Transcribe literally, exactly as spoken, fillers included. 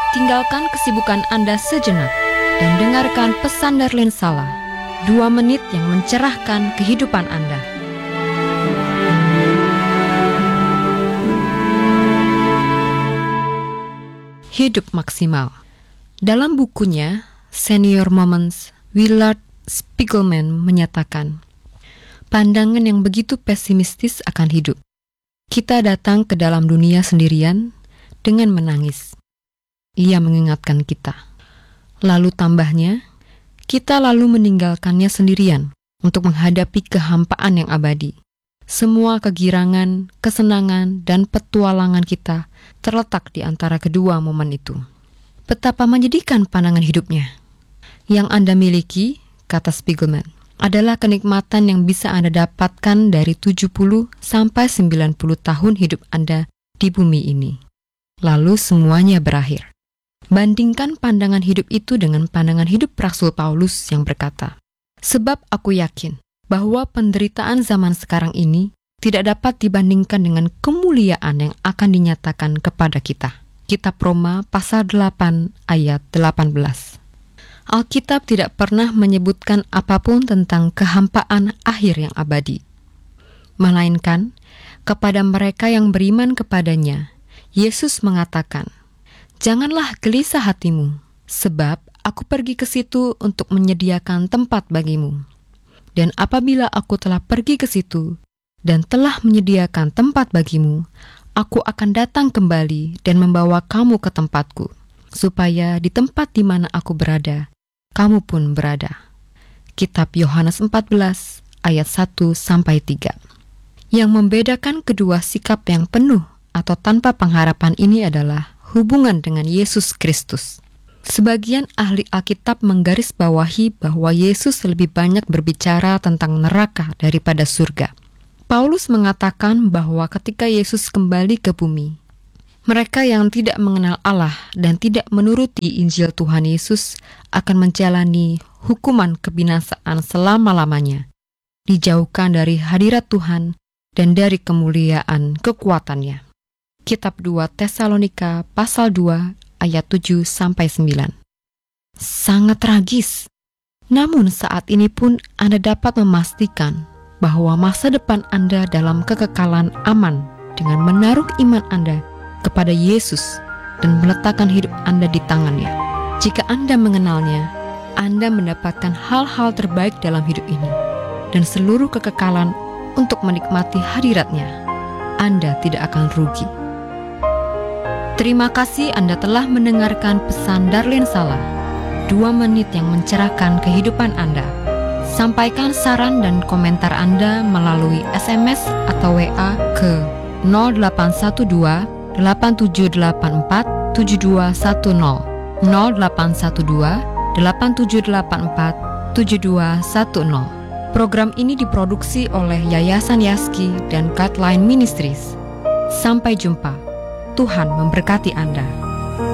Tinggalkan kesibukan Anda sejenak dan dengarkan pesan Darlene Sala, dua menit yang mencerahkan kehidupan Anda. Hidup maksimal. Dalam bukunya Senior Moments, Willard Spiegelman menyatakan, pandangan yang begitu pesimistis akan hidup. Kita datang ke dalam dunia sendirian dengan menangis. Ia mengingatkan kita. Lalu tambahnya, kita lalu meninggalkannya sendirian untuk menghadapi kehampaan yang abadi. Semua kegirangan, kesenangan, dan petualangan kita terletak di antara kedua momen itu. Betapa menyedihkan pandangan hidupnya. Yang Anda miliki, kata Spiegelman, adalah kenikmatan yang bisa Anda dapatkan dari tujuh puluh sampai sembilan puluh tahun hidup Anda di bumi ini. Lalu semuanya berakhir. Bandingkan pandangan hidup itu dengan pandangan hidup Rasul Paulus yang berkata, sebab aku yakin bahwa penderitaan zaman sekarang ini tidak dapat dibandingkan dengan kemuliaan yang akan dinyatakan kepada kita. Kitab Roma pasal delapan ayat delapan belas. Alkitab tidak pernah menyebutkan apapun tentang kehampaan akhir yang abadi. Melainkan, kepada mereka yang beriman kepadanya, Yesus mengatakan, janganlah gelisah hatimu, sebab aku pergi ke situ untuk menyediakan tempat bagimu. Dan apabila aku telah pergi ke situ dan telah menyediakan tempat bagimu, aku akan datang kembali dan membawa kamu ke tempatku, supaya di tempat di mana aku berada, kamu pun berada. Kitab Yohanes empat belas ayat satu sampai tiga. Yang membedakan kedua sikap yang penuh atau tanpa pengharapan ini adalah hubungan dengan Yesus Kristus. Sebagian ahli Alkitab menggarisbawahi bahwa Yesus lebih banyak berbicara tentang neraka daripada surga. Paulus mengatakan bahwa ketika Yesus kembali ke bumi, mereka yang tidak mengenal Allah dan tidak menuruti Injil Tuhan Yesus akan menjalani hukuman kebinasaan selama-lamanya, dijauhkan dari hadirat Tuhan dan dari kemuliaan kekuatannya. Kitab dua Tesalonika pasal dua ayat tujuh sampai sembilan. Sangat tragis. Namun saat ini pun Anda dapat memastikan bahwa masa depan Anda dalam kekekalan aman dengan menaruh iman Anda kepada Yesus dan meletakkan hidup Anda di tangannya. Jika Anda mengenalnya, Anda mendapatkan hal-hal terbaik dalam hidup ini dan seluruh kekekalan untuk menikmati hadiratnya. Anda tidak akan rugi. Terima kasih Anda telah mendengarkan pesan Darlene Sala, dua menit yang mencerahkan kehidupan Anda. Sampaikan saran dan komentar Anda melalui S M S atau W A ke nol delapan satu dua delapan tujuh delapan empat tujuh dua satu nol nol delapan satu dua delapan tujuh delapan empat tujuh dua satu nol. Program ini diproduksi oleh Yayasan Yaski dan Guideline Ministries. Sampai jumpa. Tuhan memberkati Anda.